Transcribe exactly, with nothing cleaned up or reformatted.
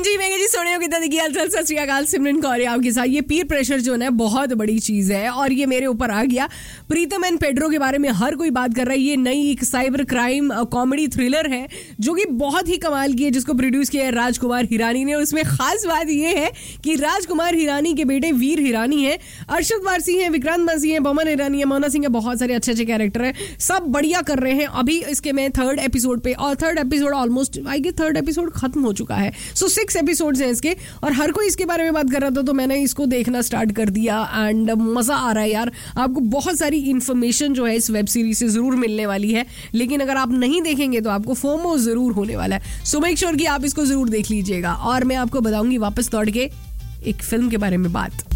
जी मैं जी सोने कितना देखिए हालचाल सत श्री अकाल सिमरन कौर आपके साथ। ये पीर प्रेशर जो है बहुत बड़ी चीज है और ये मेरे ऊपर आ गया। प्रीतम एंड पेड्रो के बारे में हर कोई बात कर रहा है। ये नई एक साइबर क्राइम कॉमेडी थ्रिलर है जो कि बहुत ही कमाल की है, जिसको प्रोड्यूस किया है राजकुमार हिरानी ने। उसमें खास बात ये है कि राजकुमार हिरानी के बेटे वीर हिरानी है, अरशद वारसी है, विक्रांत मासी है, बमन हिरानी है, मोना सिंह है, बहुत सारे अच्छे अच्छे कैरेक्टर हैं, सब बढ़िया कर रहे हैं। अभी इसके मैं थर्ड एपिसोड पे और third episode almost I guess third episode खत्म हो चुका है। सो सिक्स एपिसोड्स हैं इसके और हर कोई इसके बारे में बात कर रहा था तो मैंने इसको देखना स्टार्ट कर दिया एंड मजा आ रहा है यार। आपको बहुत सारी इंफॉर्मेशन जो है इस वेब सीरीज से जरूर मिलने वाली है, लेकिन अगर आप नहीं देखेंगे तो आपको फोमो जरूर होने वाला है। सो मेक श्योर कि आप इसको जरूर देख लीजिएगा। और मैं आपको बताऊंगी वापस लौट के एक फिल्म के बारे में बात।